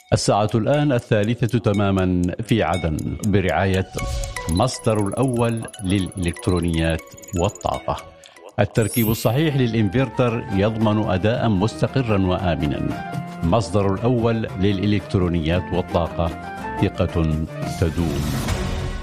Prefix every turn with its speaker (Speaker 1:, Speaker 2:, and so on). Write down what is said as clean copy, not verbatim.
Speaker 1: الساعة الآن 3:00 تماما في عدن برعاية مصدر الأول للإلكترونيات والطاقة. التركيب الصحيح للإنفرتر يضمن أداء مستقرا وآمنا. مصدر الأول للإلكترونيات والطاقة، ثقة تدوم.